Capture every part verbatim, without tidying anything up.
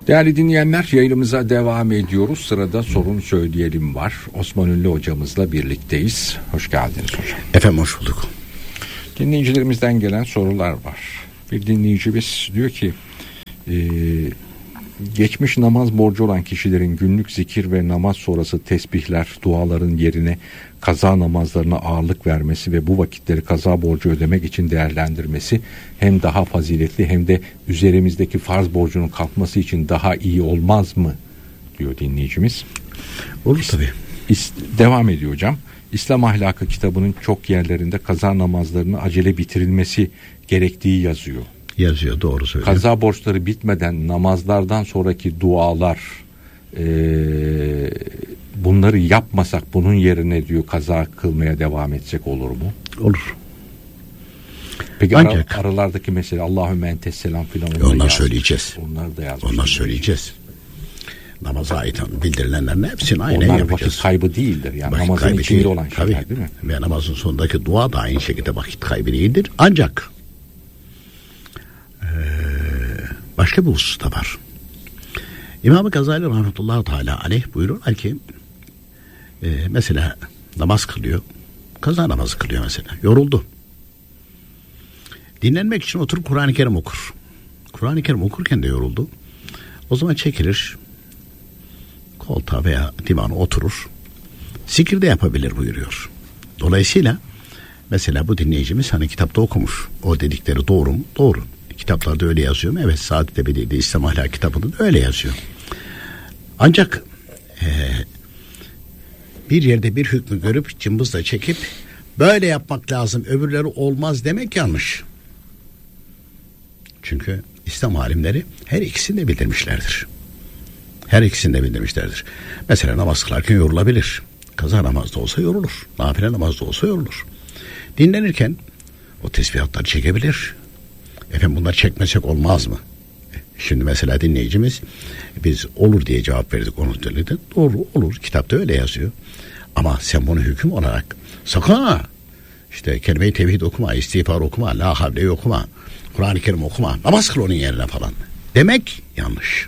Değerli dinleyenler, yayınımıza devam ediyoruz. Sırada sorun söyleyelim var. Osman Ünlü hocamızla birlikteyiz. Hoş geldiniz hocam. Efendim hoş bulduk. Dinleyicilerimizden gelen sorular var. Bir dinleyicimiz diyor ki e, geçmiş namaz borcu olan kişilerin günlük zikir ve namaz sonrası tesbihler, duaların yerine kaza namazlarına ağırlık vermesi ve bu vakitleri kaza borcu ödemek için değerlendirmesi hem daha faziletli hem de üzerimizdeki farz borcunun kalkması için daha iyi olmaz mı diyor dinleyicimiz. Olur tabii. Devam ediyor hocam. İslam Ahlakı kitabının çok yerlerinde kaza namazlarının acele bitirilmesi gerektiği yazıyor. Yazıyor, doğru söylüyor. Kaza borçları bitmeden namazlardan sonraki dualar, e, bunları yapmasak bunun yerine diyor kaza kılmaya devam etsek olur mu? Olur. Peki ancak ar- aralardaki mesela Allahümme entes selam filan onlar, onlar söyleyeceğiz. Onlar da yazmış. Onlar söyleyeceğiz. Namaza ait bildirilenlerin hepsini aynen onlar yapacağız. Vakit kaybı değildir. Yani vakit namazın içinde değil olan şeyler, tabii, değil mi? Ve namazın sonundaki dua da aynı şekilde vakit kaybı değildir. Ancak ee, başka bir husus da var. İmam-ı Gazali rahmetullahi teala aleyh buyururlar ki e, mesela namaz kılıyor. Kaza namazı kılıyor mesela. Yoruldu. Dinlenmek için oturup Kur'an-ı Kerim okur. Kur'an-ı Kerim okurken de yoruldu. O zaman çekilir, koltuğa veya divana oturur. Zikir de yapabilir buyuruyor. Dolayısıyla mesela bu dinleyicimiz hani kitapta okumuş. O dedikleri doğru mu? Doğru. Kitaplarda öyle yazıyor mu? Evet, Saadet Ebedi'de İslam Ahlakı kitabında da öyle yazıyor. Ancak e, bir yerde bir hükmü görüp cımbızla çekip böyle yapmak lazım, öbürleri olmaz demek yanlış. Çünkü İslam alimleri her ikisini de bildirmişlerdir. Her ikisini de bildirmişlerdir. Mesela namaz kılarken yorulabilir. Kaza namazda olsa yorulur. Nafile namazda olsa yorulur. Dinlenirken o tesbihatları çekebilir. Efendim bunları çekmesek olmaz mı? Şimdi mesela dinleyicimiz biz olur diye cevap verdik onun üzerinde. Doğru, olur. Kitapta öyle yazıyor. Ama sen bunu hüküm olarak sakın ha işte kelime-i tevhid okuma, istiğfar okuma, la havle okuma, Kur'an-ı Kerim okuma, namaz kıl onun yerine falan demek yanlış.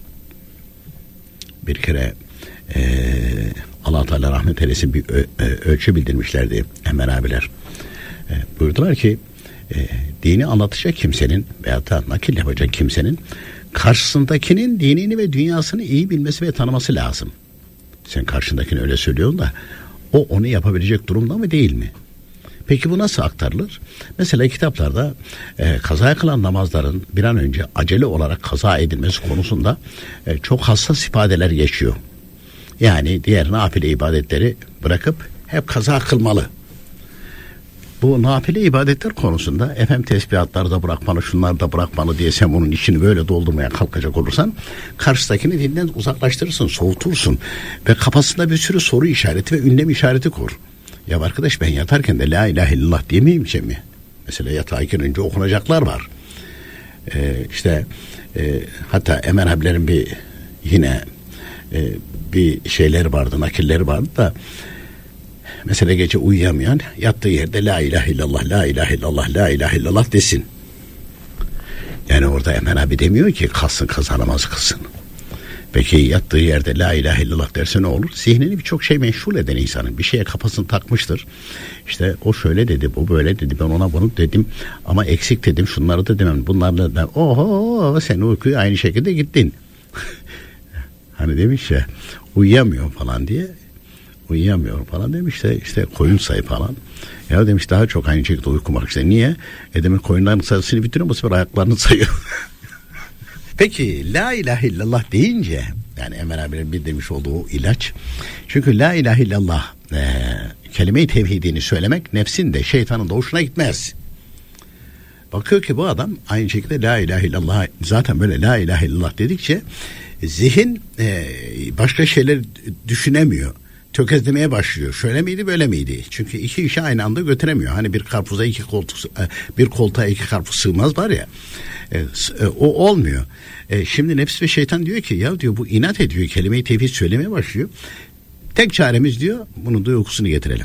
Bir kere ee, Allah Teala rahmet eylesin bir ö, ö, ölçü bildirmişlerdi Emre abiler. E, buyurdular ki e, dini anlatacak kimsenin veyahut da nakil yapacak kimsenin karşısındakinin dinini ve dünyasını iyi bilmesi ve tanıması lazım. Sen karşındakini öyle söylüyorsun da o onu yapabilecek durumda mı değil mi? Peki bu nasıl aktarılır? Mesela kitaplarda e, kaza kılan namazların bir an önce acele olarak kaza edilmesi konusunda e, çok hassas ifadeler geçiyor. Yani diğer nafile ibadetleri bırakıp hep kaza kılmalı. Bu nafile ibadetler konusunda efendim tesbihatları da bırakmalı, şunları da bırakmalı diye sen bunun içini böyle doldurmaya kalkacak olursan karşıdakini dinden uzaklaştırırsın, soğutursun ve kafasında bir sürü soru işareti ve ünlem işareti kur. Ya arkadaş ben yatarken de la ilahe illallah diyemeyim şey mi? Mesela yatağa girince okunacaklar var. Ee, işte e, hatta Emre abilerin bir yine e, bir şeyleri vardı, nakilleri vardı da mesela gece uyuyamayan yattığı yerde la ilahe illallah, la ilahe illallah, la ilahe illallah desin. Yani orada Emre abi demiyor ki kalsın kaza namazı kılsın. Peki yattığı yerde la ilahe illallah derse ne olur? Zihnini birçok şey meşgul eden insanın bir şeye kafasını takmıştır. İşte o şöyle dedi, bu böyle dedi, ben ona bunu dedim ama eksik dedim, şunları da demem, bunlarla da oho sen uykuya aynı şekilde gittin. Hani demiş ya uyuyamıyor falan diye. Uyuyamıyor falan demiş de işte koyun sayı falan. Ya demiş daha çok aynı şekilde uykum var. İşte niye? E demiş koyunların sayısını bitiriyor, bu sefer ayaklarını sayıyor. Peki la ilahe illallah deyince yani Emre abilerin bildirmiş olduğu ilaç. Çünkü la ilahe illallah e, kelime-i tevhidini söylemek nefsin de şeytanın da hoşuna gitmez. Bakıyor ki bu adam aynı şekilde la ilahe illallah zaten böyle la ilahe illallah dedikçe zihin e, başka şeyler düşünemiyor. Tökezlemeye başlıyor. Şöyle miydi böyle miydi? Çünkü iki işi aynı anda götüremiyor. Hani bir karpuza iki koltuk, bir koltuğa iki karpuz sığmaz var ya. E, o olmuyor. E, şimdi nefs ve şeytan diyor ki ya diyor bu inat ediyor, kelime-i tevhid söylemeye başlıyor. Tek çaremiz diyor bunun duygukusunu getirelim.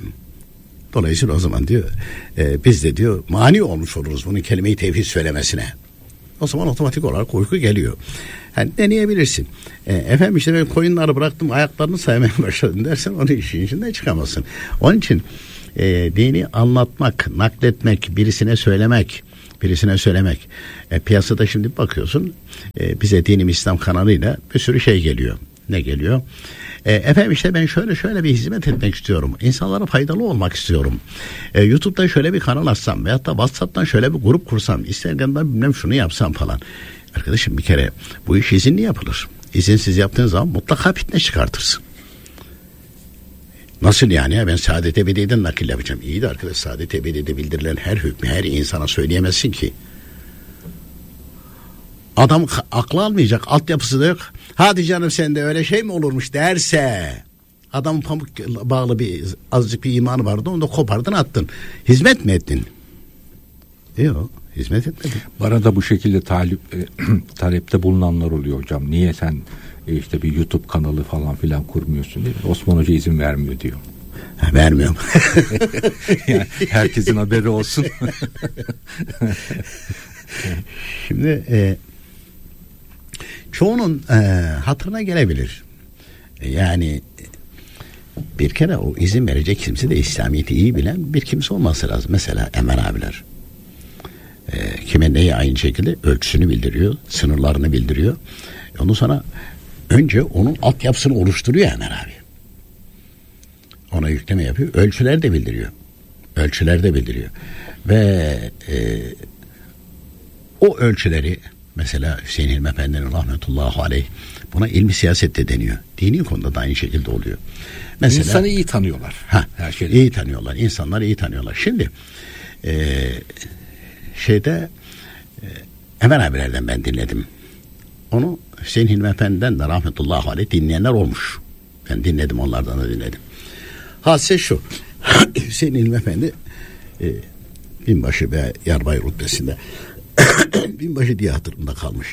Dolayısıyla o zaman diyor e, biz de diyor mani olmuş oluruz bunun kelime-i tevhid söylemesine. o zaman otomatik olarak uyku geliyor. Yani deneyebilirsin. E, efendim işte ben koyunları bıraktım, ayaklarını saymaya başladım dersen onun işin içinden çıkamazsın. Onun için e, dini anlatmak, nakletmek, birisine söylemek, birisine söylemek. E, piyasada şimdi bakıyorsun e, bize Dinim İslam kanalıyla bir sürü şey geliyor. Ne geliyor? E, efendim işte ben şöyle şöyle bir hizmet etmek istiyorum. İnsanlara faydalı olmak istiyorum. E, YouTube'da şöyle bir kanal açsam veyahut da WhatsApp'tan şöyle bir grup kursam, Instagram'dan bilmem şunu yapsam falan. Arkadaşım bir kere bu iş izinli yapılır. İzinsiz yaptığın zaman mutlaka fitne çıkartırsın. Nasıl yani ya ben Saadet Ebedi'den nakil yapacağım. İyi de arkadaş Saadet Ebedi'de bildirilen her hükmü her insana söyleyemezsin ki. Adam aklı almayacak, altyapısı da yok. Hadi canım sende öyle şey mi olurmuş derse, adamın pamuk bağlı bir azıcık bir imanı vardı, onu da kopardın attın. Hizmet mi ettin? Yok, hizmet etmedin. Bana da bu şekilde talip, e, talepte bulunanlar oluyor hocam. Niye sen e, işte bir YouTube kanalı falan filan kurmuyorsun diye. Osman Hoca izin vermiyor diyor. Ha, vermiyorum. Yani herkesin haberi olsun. Şimdi e, çoğunun e, hatırına gelebilir. E, yani bir kere o izin verecek kimse de İslamiyet'i iyi bilen bir kimse olması lazım. Mesela Emel abiler. E, kime neyi aynı şekilde ölçüsünü bildiriyor, sınırlarını bildiriyor. Ondan sonra önce onun altyapısını oluşturuyor Emel abi. Ona yükleme yapıyor. Ölçüler de bildiriyor. Ölçüler de bildiriyor. Ve e, o ölçüleri mesela Hüseyin Hilmi Efendi'nin rahmetullahi aleyh buna ilmi siyaset de deniyor. Dini konuda da aynı şekilde oluyor. Mesela, İnsanı iyi tanıyorlar. Ha, her şeyden. İyi tanıyorlar. İnsanları iyi tanıyorlar. Şimdi e, şeyde e, Emel abilerden ben dinledim. Onu Hüseyin Hilmi Efendi'den de rahmetullahi aleyh dinleyenler olmuş. Ben dinledim, onlardan da dinledim. Hadise şu. Hüseyin Hilmi Efendi e, binbaşı ve yarbay rütbesinde binbaşı diye hatırımda kalmış.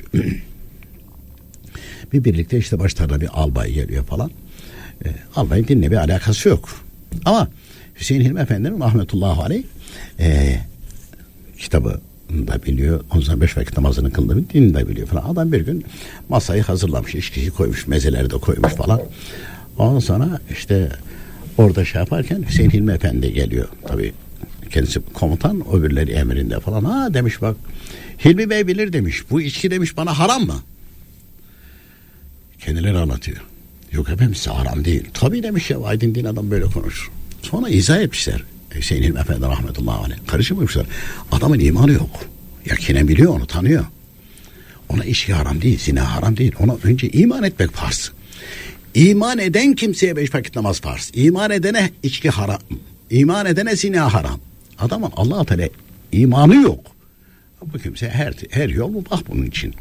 Bir birlikte işte başlarına bir albay geliyor falan. E, albayın dinle bir alakası yok. Ama Hüseyin Hilmi Efendi'nin rahmetullahi aleyh e, kitabı da biliyor. Ondan beş vakit namazını kıldığı dinini de biliyor falan. Adam bir gün masayı hazırlamış. İçkiyi koymuş. Mezeleri de koymuş falan. Ondan sonra işte orada şey yaparken Hüseyin Hilmi Efendi geliyor. Tabii kendisi komutan, öbürleri emrinde falan. Ha demiş bak, Hilmi Bey bilir demiş. Bu içki demiş bana haram mı? Kendileri anlatıyor. Yok efendim size haram değil. Tabii demiş ya, aydın din adam böyle konuşur. Sonra izah etmişler. Hüseyin Hilmi Efendi rahmetullahi aleyh. Karışmamışlar. Adamın imanı yok. Yakinen biliyor, onu tanıyor. Ona içki haram değil, zina haram değil. Ona önce iman etmek farz. İman eden kimseye beş vakit namaz farz. İman edene içki haram. İman edene zina haram. Adamın Allah-u Teala imanı yok. Bu kimse her her yol mubah bunun için.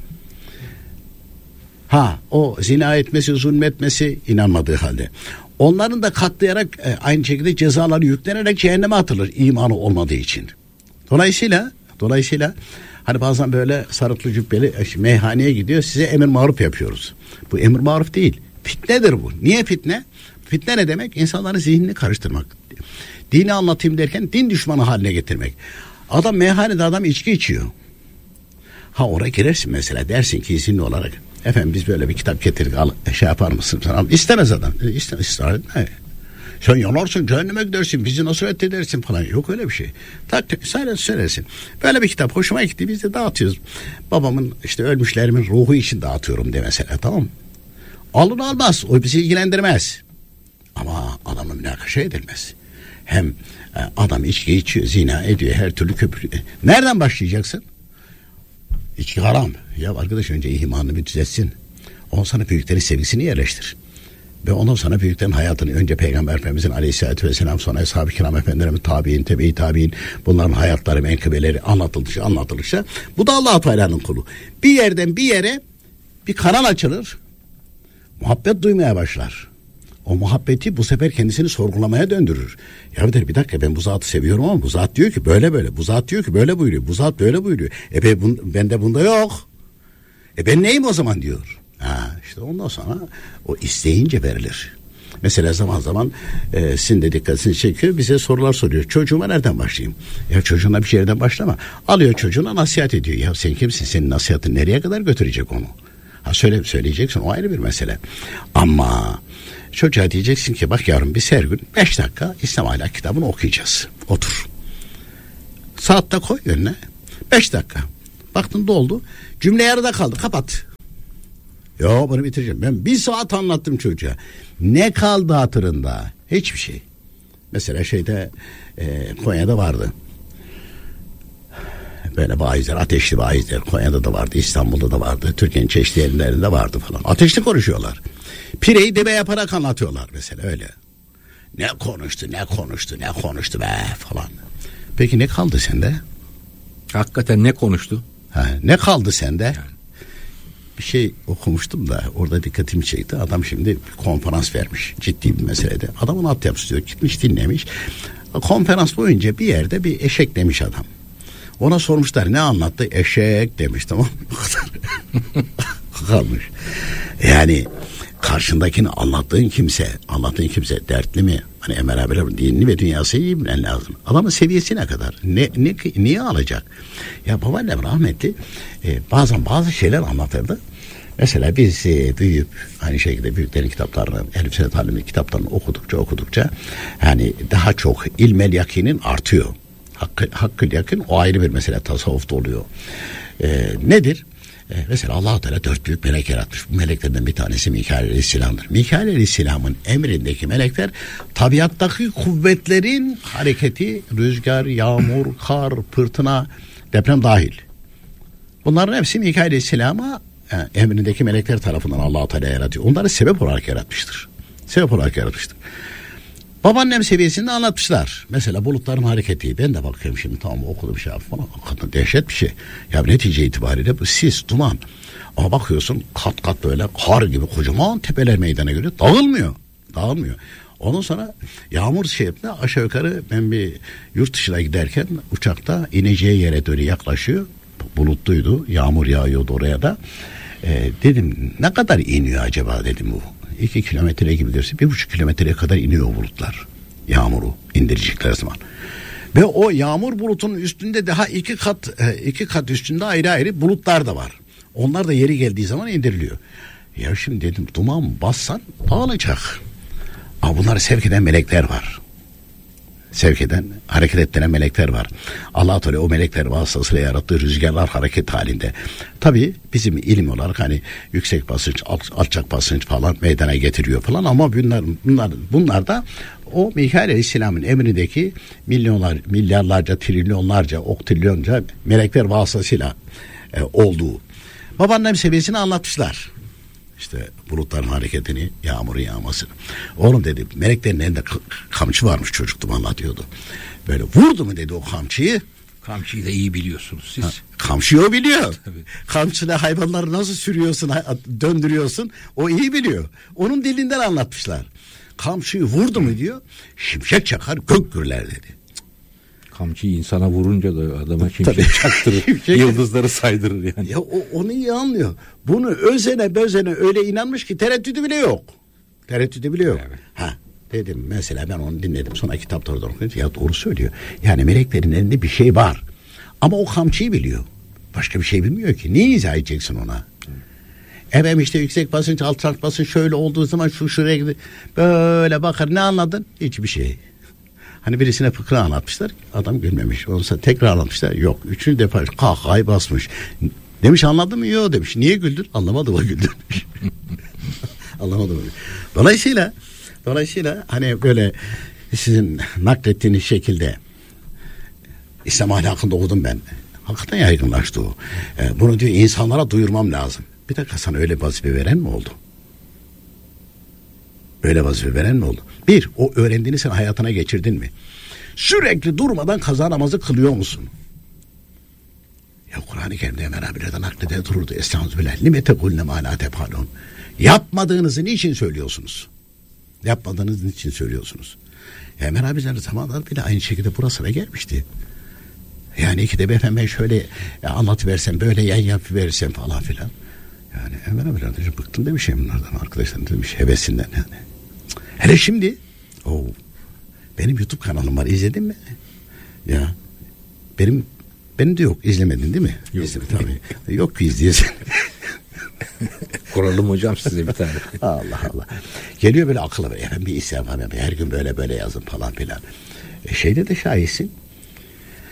Ha o zina etmesi, zulmetmesi inanmadığı halde. Onların da katlayarak e, aynı şekilde cezaları yüklenerek cehenneme atılır imanı olmadığı için. Dolayısıyla dolayısıyla hani bazen böyle sarıklı cübbeli meyhaneye gidiyor, size emir maruf yapıyoruz. Bu emir maruf değil. Fitnedir bu. Niye fitne? Fitne ne demek? İnsanların zihnini karıştırmak. Dini anlatayım derken din düşmanı haline getirmek. Adam meyhanede adam içki içiyor. Ha oraya girersin mesela, dersin ki izinli olarak. Efendim biz böyle bir kitap getirdik, al, şey yapar mısın? Sana istemez adam. E, istemez, ısrar etme. Sen yanarsın, cehenneme gidersin, bizi nasıl reddedersin falan. Yok öyle bir şey. Tak sadece söylersin. Böyle bir kitap hoşuma gitti, biz de dağıtıyoruz. Babamın işte ölmüşlerimin ruhu için dağıtıyorum de mesela, tamam mı? Alın almaz, o bizi ilgilendirmez. Ama adamla münakaşa edilmez. Hem e, adam içki içiyor, zina ediyor, her türlü köpürüyor. Nereden başlayacaksın? İçki haram. Ya arkadaş önce imanını bir düzeltsin. Ondan sonra büyüklerin sevgisini yerleştir. Ve ondan sonra büyüklerin hayatını, önce Peygamber Efendimizin aleyhissalatü vesselam, sonra Eshab-ı Kiram Efendilerin tabi'in, tebe-i tabi'in, bunların hayatları, menkıbeleri anlatıldıkça anlatıldıkça, bu da Allah-u Teala'nın kulu. Bir yerden bir yere bir kanal açılır. Muhabbet duymaya başlar. O muhabbeti bu sefer kendisini sorgulamaya döndürür. Ya der bir dakika, ben bu zatı seviyorum ama bu zat diyor ki böyle böyle. Bu zat diyor ki böyle buyuruyor. Bu zat böyle buyuruyor. E ben, bun, bende bunda yok. E ben neyim o zaman diyor. Ha işte ondan sonra o isteyince verilir. Mesela zaman zaman e, sizin de dikkatinizi çekiyor, bize sorular soruyor. Çocuğuma nereden başlayayım? Ya çocuğuna bir şeyden başlama. Alıyor çocuğuna nasihat ediyor. Ya sen kimsin? Senin nasihatin nereye kadar götürecek onu? Ha söyle, söyleyeceksin, o ayrı bir mesele. Ama çocuğa diyeceksin ki bak yavrum, biz her gün beş dakika İslam Ahlak kitabını okuyacağız. Otur. Saatte koy önüne. Beş dakika. Baktın doldu. Cümle yarıda kaldı. Kapat. Ya bunu bitireceğim. Ben bir saat anlattım çocuğa. Ne kaldı hatırında? Hiçbir şey. Mesela şeyde e, Konya'da vardı. Böyle vaizler, ateşli vaizler. Konya'da da vardı, İstanbul'da da vardı. Türkiye'nin çeşitli yerlerinde vardı falan. Ateşli konuşuyorlar. Pireyi debe yaparak anlatıyorlar mesela öyle. Ne konuştu, ne konuştu, ne konuştu be falan. Peki ne kaldı sende? Hakikaten ne konuştu? Ha, ne kaldı sende? Yani. Bir şey okumuştum da orada dikkatimi çekti. Adam şimdi bir konferans vermiş ciddi bir meselede. Adamın altyapısı diyor, gitmiş dinlemiş. Konferans boyunca bir yerde bir eşek demiş adam. Ona sormuşlar ne anlattı? Eşek demiş, tamam mı? Kalmış. Yani karşındakini anlattığın kimse, anlattığın kimse dertli mi? Hani Emre abiler dinini ve dünyası iyi bilmen lazım. Adamın seviyesi ne kadar? Ne, ne, niye alacak? Ya babaannem rahmetli e, bazen bazı şeyler anlatırdı. Mesela biz e, büyüyüp aynı şekilde büyüklerin kitaplarını, Elif Sene Talim'in kitaplarını okudukça okudukça yani daha çok ilmel yakinin artıyor. Hakkı, hakkı yakın o ayrı bir mesele, tasavvufta oluyor. E, nedir? E, mesela Allah-u Teala dört büyük melek yaratmış. Bu meleklerden bir tanesi Mikail Aleyhisselam'dır. Mikail Aleyhisselam'ın emrindeki melekler tabiattaki kuvvetlerin hareketi, rüzgar, yağmur, kar, fırtına, deprem dahil. Bunların hepsi Mikail Aleyhisselam'a e, emrindeki melekler tarafından Allah-u Teala yaratıyor. Onları sebep olarak yaratmıştır. Sebep olarak yaratmıştır. Babaannem seviyesinde anlatmışlar. Mesela bulutların hareketi. Ben de bakıyorum şimdi, tamam okudum şey yapıp falan. Hakikaten dehşet bir şey. Ya netice itibariyle bu sis, duman. Ama bakıyorsun kat kat böyle kar gibi kocaman tepeler meydana geliyor. Dağılmıyor. Dağılmıyor. Ondan sonra yağmur şey yaptı. Aşağı yukarı ben bir yurt dışına giderken uçakta ineceği yere doğru yaklaşıyor. Bulutluydu. Yağmur yağıyordu oraya da. Ee, dedim ne kadar iniyor acaba dedim bu. İki kilometre gibi görse bir buçuk kilometreye kadar iniyor bulutlar. Yağmuru indirecekler zaman. Ve o yağmur bulutunun üstünde daha iki kat iki kat üstünde ayrı ayrı bulutlar da var. Onlar da yeri geldiği zaman indiriliyor. Ya şimdi dedim duman bassan dağılacak. Ama bunları sevk eden melekler var. Sevk eden, hareket ettiren melekler var. Allah Teala o melekler vasıtasıyla yarattığı rüzgarlar hareket halinde. Tabii bizim ilim olarak hani yüksek basınç, alçak basınç falan meydana getiriyor falan, ama bunlar bunlar bunlar da o Mikail Aleyhisselam'ın emrindeki milyonlar, milyarlarca, trilyonlarca, oktrilyonca melekler vasıtasıyla e, olduğu. Babaannem seviyesini anlatmışlar. İşte bulutların hareketini, yağmurun yağmasını. Oğlum dedi, meleklerin elinde k- kamçı varmış, çocuktum anlatıyordu. Böyle vurdu mu dedi o kamçıyı. Kamçıyı da iyi biliyorsunuz siz. Ha, kamçıyı o biliyor. Kamçıyla hayvanları nasıl sürüyorsun, döndürüyorsun, o iyi biliyor. Onun dilinden anlatmışlar. Kamçıyı vurdu mu diyor, şimşek çakar, gök gürler dedi. Kamçıyı insana vurunca da adama şimşek çaktırır. Yıldızları saydırır yani. Ya o, onu iyi anlıyor. Bunu özene bezene öyle inanmış ki tereddüdü bile yok. Tereddüdü bile yok. Evet. Ha dedim mesela, ben onu dinledim. Sonra kitaplarda okudum. Ya doğru söylüyor. Yani meleklerin elinde bir şey var. Ama o kamçıyı biliyor. Başka bir şey bilmiyor ki. Niye izah edeceksin ona? Hı. Efendim işte yüksek basınç, alçak basınç şöyle olduğu zaman şu şuraya gidiyor. Böyle bakar, ne anladın? Hiçbir şey. Hani birisine fıkra anlatmışlar, adam gülmemiş. Ondan sonra tekrar anlatmışlar, yok. Üçüncü defa kahkahayı basmış. Demiş anladın mı? Yok demiş. Niye güldün? Anlamadım, o güldü. Anlamadım. Dolayısıyla dolayısıyla hani böyle sizin naklettiğiniz şekilde İslam ahlakında okudum ben. Hakikaten yaygınlaştı o. Ee, bunu diyor insanlara duyurmam lazım. Bir dakika, sana öyle vazife veren mi oldu? Öyle vazife veren mi oldu? Bir, o öğrendiğini sen hayatına geçirdin mi? Sürekli durmadan kaza namazı kılıyor musun? Ya Kur'an-ı Kerim'de Emre abilerden naklede dururdu. Estağfirullah. Lime tekulne ma la tefalun. Yapmadığınızı niçin söylüyorsunuz? Yapmadığınız niçin söylüyorsunuz? Ya Emre abiler zamanlar bile aynı şekilde burasına gelmişti. Yani iki de efendim ben şöyle anlatıversem, böyle yayın yapıversem falan filan. Yani Emre abiler demiş, bıktım demiş bunlardan, arkadaşlar demiş, hevesinden yani. Hele şimdi oh, benim YouTube kanalım var, izledin mi? Ya benim benim de yok, izlemedin değil mi? Yok İzledim, tabii. Yok ki izleyesin. Kuralım hocam size bir tane. Allah Allah. Geliyor böyle akıllı, efendim bir isyan var, her gün böyle böyle yazın falan filan. E şeyde de şahitsin.